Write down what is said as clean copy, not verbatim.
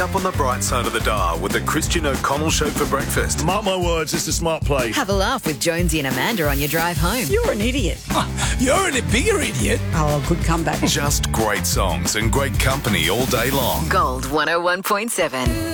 Up on the bright side of the dial with the Christian O'Connell Show for breakfast. Mark my words, it's a smart play. Have a laugh with Jonesy and Amanda on your drive home. You're an idiot. You're a bigger idiot. Oh, good comeback. Just great songs and great company all day long. Gold 101.7.